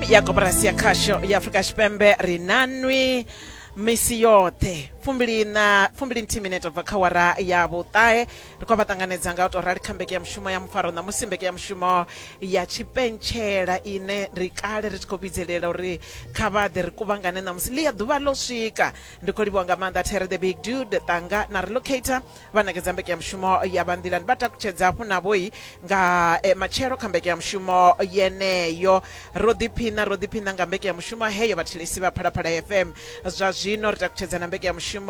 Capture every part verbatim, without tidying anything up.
ya koporasi ya khasho ya Afrika Tshipembe rinanwi misi yote fumbili na fumbili ntimineto bva kha wara ya vhuṱahe ri khou vha ṱanganedza nga u tou rali kha mbeke ya mushumo ya mufaro na musi mbeke ya mushumo ya tshipentshela ine ri kale ri tshi khou vhidzelela uri kha vhaḓe ri kuvhangane na musi ḽi ya ḓuvha ḽo swika. Ndi khou livhuwa nga maanḓa Terry the Big Dude ṱanga na relocator vha nekedza mbeke ya mushumo ya vha nḓilani vha takutshedza hafhu navhoi nga eh, matshelo kha mbeke ya mushumo yeneyo. Ro ḓiphina ro ḓiphina nga mbeke ya mushumo heyo vhathilisi vha Phalaphala F M zwa zwino ri takutshedza na mbeke ya mushumo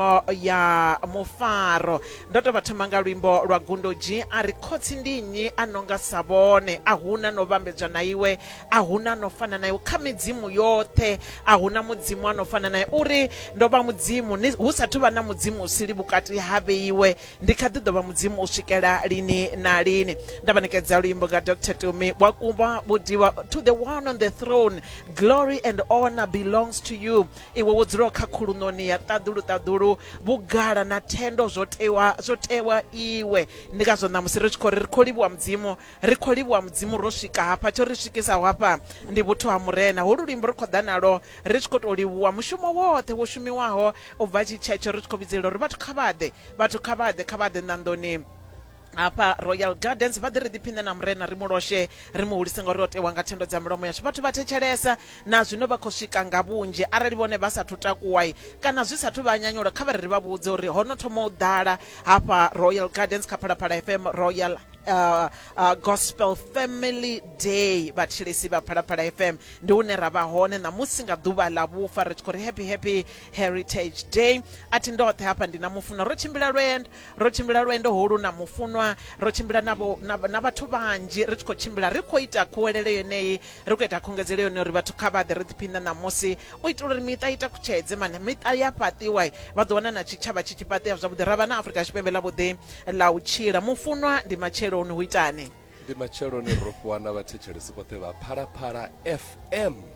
ya mufaro. Ndo to vha thoma nga luimbo lwa Gundoji a ri khotsi ndi nnyi a nonga sa vhone a huna no vhambedzwa na iwe a huna no fana na iwe kha midzimu yoṱhe a huna mudzimu ano fana na iwe uri ndo vha mudzimu hu sathu vha na mudzimu usili vhukati ha vheiwe ndi kha ḓi ḓo vha mudzimu u swikela lini na lini. Nda vha nekedza luimbo nga Doctor Tumi wa kuva vhudiwa to the one on the throne glory and honor belongs to you. Iwe wo dzula kha khulunoni ya ṱaḓulu ṱaḓulu vhugala na thendo zwo tewa zwo tewa iwe ndi ngazwo ṋamusi ri tshi khou ri ri khou livhuwa mudzimu ri khou livhuwa mudzimu ro swika hafha tsho ri swikisaho hafha ndi vhuthu ha murena holu luimbo ri khou ḓa nalo ri tshi khou tou livhuwa mushumo woṱhe wo shumiwaho u bva tshitshetsho ri tshi khou vhidzelela uri vhathu kha vhaḓe vhathu kha vhaḓe kha vhaḓe ṋandoni hafha Royal Gardens vha ḓi ri ḓiphine na murena ri muloshe ri muhulise ngauri o tewa nga thendo dza milomo yashu vhathu vha thetshelesa na zwino vha khou swika nga vhunzhi arali vhone vha sathu takuwai kana zwi sathu vha nyanyula kha vha ri vha vhudze uri ho no thoma u ḓala hafha Royal Gardens kha Phalaphala F M Royal Uh, uh, Gospel Family Day vhathilisi vha Phalaphala F M ndi hune ra vha hone na musi nga ḓuvha ḽa vhufa ri tshi khou ri happy happy heritage day. Athi ndoṱhe hafha ndi na mufunwa ro tshimbila lwendo ro tshimbila lwendo holu na mufunwa ro tshimbila navho na vhathu vhanzhi ri tshi khou tshimbila ri khou ita khuwelele yeneyi ri khou ita khungedzelo yone uri vhathu kha vhaḓe ri ḓiphina na musi u itela uri miṱa ita kutshedze mane miṱa ya fhaṱiwa vha ḓo wana na tshitshavha tshi tshi fhaṱea zwavhuḓi ra vha na Afrika Tshipembe ḽa vhuḓi ḽa u tshila. Mufunwa ndi matshelo hu itani ndi matsheloni ro fhiwa na vhathetshelesi vhoṱhe vha Phalaphala F M